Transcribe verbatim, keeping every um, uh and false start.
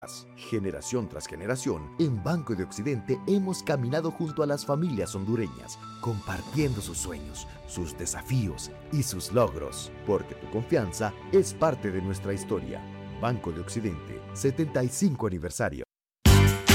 Generación tras generación, en Banco de Occidente hemos caminado junto a las familias hondureñas, compartiendo sus sueños, sus desafíos y sus logros, porque tu confianza es parte de nuestra historia. Banco de Occidente, setenta y cinco aniversario.